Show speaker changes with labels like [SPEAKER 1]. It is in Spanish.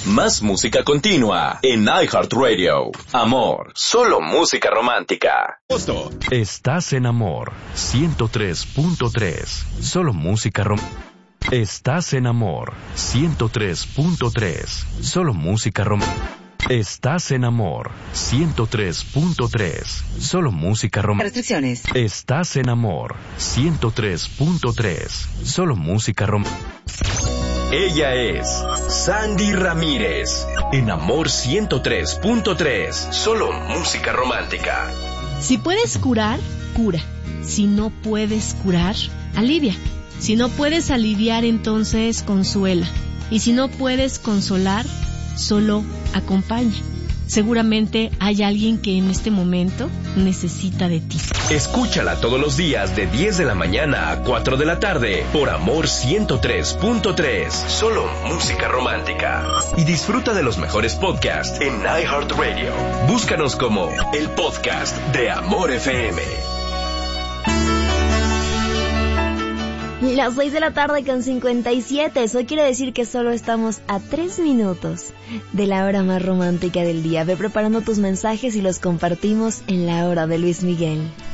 [SPEAKER 1] Más música continua en iHeartRadio. Amor, solo música romántica.
[SPEAKER 2] Estás en Amor 103.3. Solo música romántica. Estás en Amor 103.3. Solo música romántica. Estás en Amor 103.3. Solo música romántica.
[SPEAKER 3] Restricciones.
[SPEAKER 2] Estás en Amor 103.3. Solo música romántica.
[SPEAKER 1] Ella es Sandy Ramírez. En Amor 103.3. Solo música romántica.
[SPEAKER 4] Si puedes curar, cura. Si no puedes curar, alivia. Si no puedes aliviar, entonces consuela. Y si no puedes consolar, solo acompaña. Seguramente hay alguien que en este momento necesita de ti.
[SPEAKER 1] Escúchala todos los días de 10 de la mañana a 4 de la tarde por Amor 103.3. Solo música romántica. Y disfruta de los mejores podcasts en iHeartRadio. Búscanos como el podcast de Amor FM.
[SPEAKER 5] Las 6 de la tarde con 57. Eso quiere decir que solo estamos a 3 minutos de la hora más romántica del día. Ve preparando tus mensajes y los compartimos en la hora de Luis Miguel.